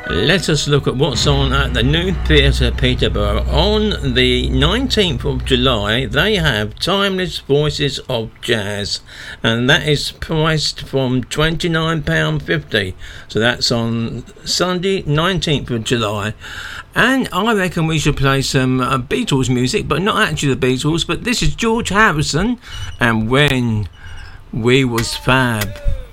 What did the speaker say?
Let us look at what's on at the New Theatre Peterborough. On the 19th of July, they have Timeless Voices of Jazz, and that is priced from £29.50. So that's on Sunday, 19th of July. And I reckon we should play some Beatles music, but not actually the Beatles, but this is George Harrison and When We Was Fab.